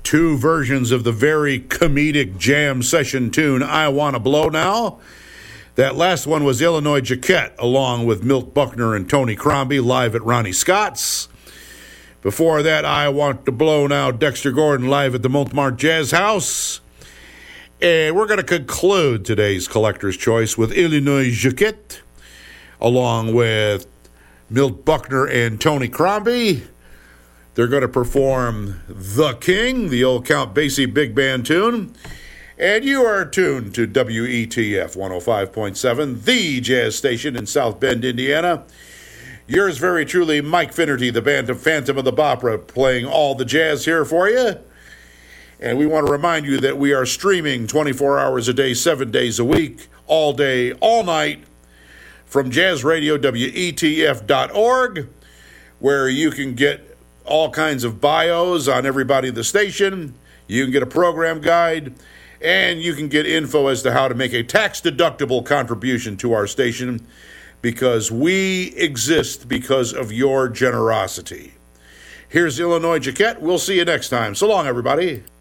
Two versions of the very comedic jam session tune, I Wanna Blow Now. That last one was Illinois Jacquette, along with Milt Buckner and Tony Crombie, live at Ronnie Scott's. Before that, I Want to Blow Now, Dexter Gordon, live at the Montmartre Jazz House. And we're going to conclude today's Collector's Choice with Illinois Jacquette, along with Milt Buckner and Tony Crombie. They're going to perform The King, the old Count Basie big band tune. And you are tuned to WETF 105.7, the jazz station in South Bend, Indiana. Yours very truly, Mike Finnerty, the band of Phantom of the Opera, playing all the jazz here for you. And we want to remind you that we are streaming 24 hours a day, 7 days a week, all day, all night, from jazzradio.wetf.org, where you can get all kinds of bios on everybody at the station. You can get a program guide, and you can get info as to how to make a tax-deductible contribution to our station, because we exist because of your generosity. Here's Illinois Jacquette. We'll see you next time. So long, everybody.